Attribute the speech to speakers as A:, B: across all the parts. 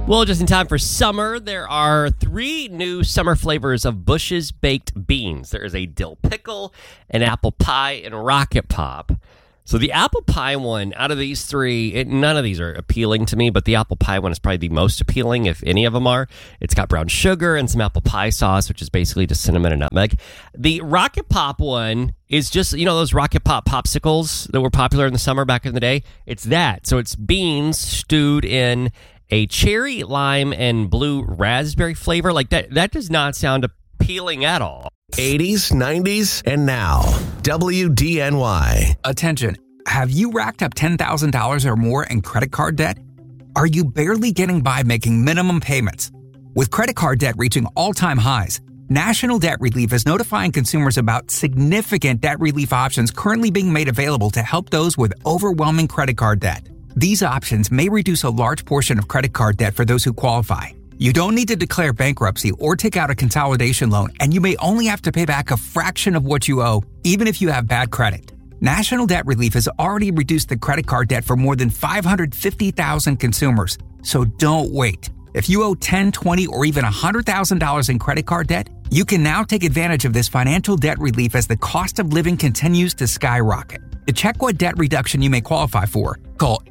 A: Well, just in time for summer, there are 3 new summer flavors of Bush's baked beans. There is a dill pickle, an apple pie, and rocket pop. So the apple pie one, out of these 3, none of these are appealing to me, but the apple pie one is probably the most appealing, if any of them are. It's got brown sugar and some apple pie sauce, which is basically just cinnamon and nutmeg. The rocket pop one is just, those rocket pop popsicles that were popular in the summer back in the day. It's that. So it's beans stewed in a cherry, lime, and blue raspberry flavor. Like that does not sound appealing at all.
B: 80s, 90s, and now. WDNY.
C: Attention. Have you racked up $10,000 or more in credit card debt? Are you barely getting by making minimum payments? With credit card debt reaching all-time highs, National Debt Relief is notifying consumers about significant debt relief options currently being made available to help those with overwhelming credit card debt. These options may reduce a large portion of credit card debt for those who qualify. You don't need to declare bankruptcy or take out a consolidation loan, and you may only have to pay back a fraction of what you owe, even if you have bad credit. National Debt Relief has already reduced the credit card debt for more than 550,000 consumers. So don't wait. If you owe $10, $20, or even $100,000 in credit card debt, you can now take advantage of this financial debt relief as the cost of living continues to skyrocket. To check what debt reduction you may qualify for, call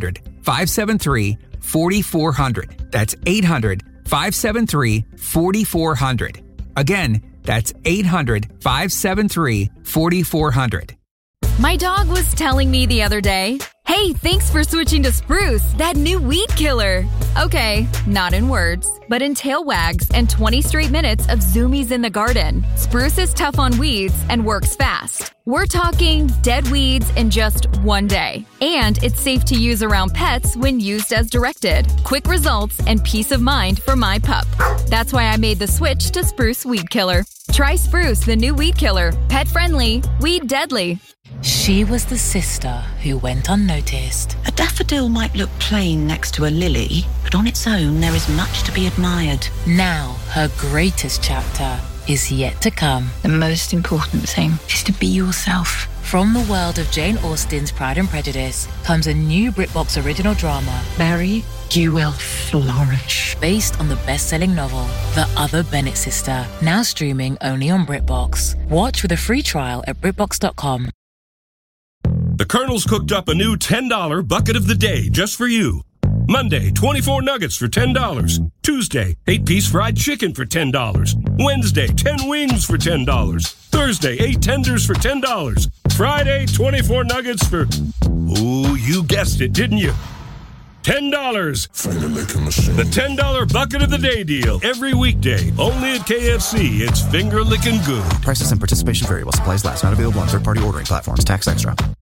C: 800-573-4400. That's 800-573-4400. Again, that's 800-573-4400.
D: My dog was telling me the other day, "Hey, thanks for switching to Spruce, that new weed killer." Okay, not in words, but in tail wags and 20 straight minutes of zoomies in the garden. Spruce is tough on weeds and works fast. We're talking dead weeds in just one day. And it's safe to use around pets when used as directed. Quick results and peace of mind for my pup. That's why I made the switch to Spruce Weed Killer. Try Spruce, the new weed killer. Pet friendly, weed deadly.
E: She was the sister who went unnoticed.
F: A daffodil might look plain next to a lily, but on its own there is much to be admired.
E: Now her greatest chapter is yet to come.
F: The most important thing is to be yourself.
E: From the world of Jane Austen's Pride and Prejudice comes a new BritBox original drama.
F: Mary, you will flourish.
E: Based on the best-selling novel, The Other Bennett Sister, now streaming only on BritBox. Watch with a free trial at BritBox.com.
G: The Colonel's cooked up a new $10 bucket of the day just for you. Monday, 24 nuggets for $10. Tuesday, 8-piece fried chicken for $10. Wednesday, 10 wings for $10. Thursday, 8 tenders for $10. Friday, 24 nuggets for... Ooh, you guessed it, didn't you? $10.
H: Finger licking machine.
G: The $10 bucket of the day deal. Every weekday, only at KFC. It's finger licking good.
I: Prices and participation vary while supplies last. Not available on third-party ordering platforms. Tax extra.